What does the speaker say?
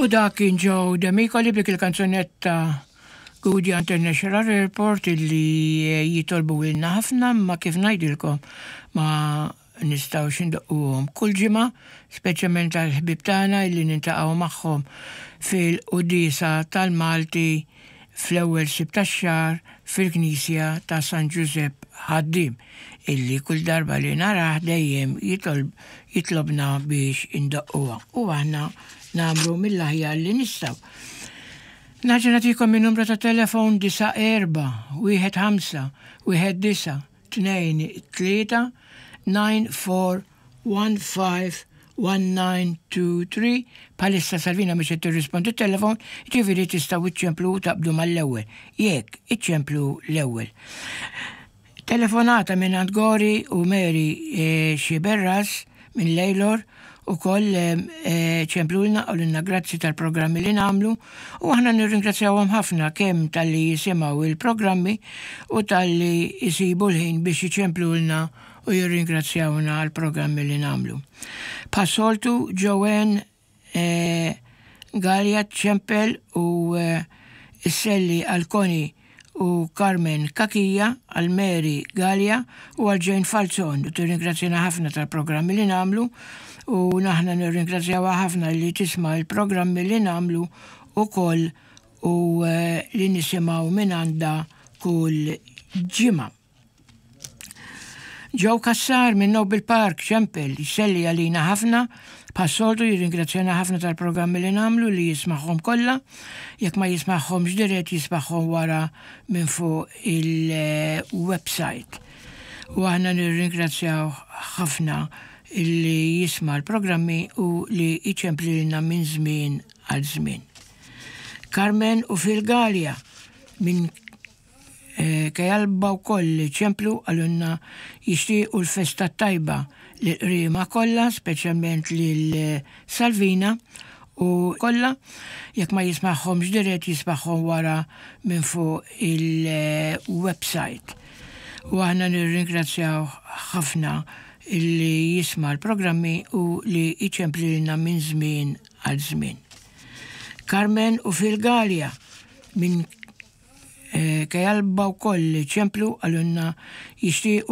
U dak kien Joe D'Amico li bik il-kanzunetta Goody International Airport illi jitolbu ilna ħafna ma kif ngħidilkom ma nistgħux indoqquhom kull ġimgħa, speċjalment għall-ħbieb tagħna illi nintaqgħu magħhom fil-qudisa tal-Malti fl-ewwel sib tax-xahar fil-Knisja ta' San Giuseppe Ħaddim illi kull darba li narah dejjem jitlobna biex indoqquha u aħna nagħmlu mill-aħjar li nistgħu. Naġa nagħtikom min-numru ta' telefon 94-15-19-3 palissa Salvina mhux qed tirrispondi t-telefon, ġifieri tistgħu iċċemplu taqbdu mal-ewwel. Jekk iċċemplu l-ewwel. Telefonata minn għand Gori u Mary Xiberras minn Lejlor u koll ċemplulna u l-inna grazzi tal-programmi li namlu u aħna nirringrazzjawhom ħafna kemm tal-li jisimaw il-programmi u tal-li jisibu l-ħin biex jiċemplulna u jirringrazzjawna għal-programmi li namlu. Passoltu Joanne Gallia ċempel u Selli Alconi u Carmen Kakija għal-Mary Gallia u għal-Jane Falzon u tirringrazzjana ħafna tal-programmi li namlu u naħna nirringrazzjawa ħafna li tisma' il-programmi li namlu u koll u li nisimaw minn għandha kull ġimgħa. Joe Kassar minn Noble Park ċempel jselli għalina ħafna, passoltu jirringrazzjana ħafna tal-programmi li namlu li jismagħhom kollha, jekk ma jismagħhomx dirett jismagħhom wara minn fuq il-website. U aħna nirringrazzjaw ħafna illi jisma' l-programmi u li jiċemplilna minn żmien għal żmien. Carmen u Fil-Galja minn Kajalba wkoll ċemplu għalunna jixtiequ l-festa tajba li qrima kollha, speċjalment lil Salvina u kollha, jekk ma jismagħhomx dirett jismagħhom wara minn fuq il-website. U aħna nirringrazzjaw ħafna illi jisma' l-programmi u li jiċemplilna minn żmien għal żmien. Carmen u Fil-Galja minn Kajalba wkoll ċemplu għalunna jixtiequ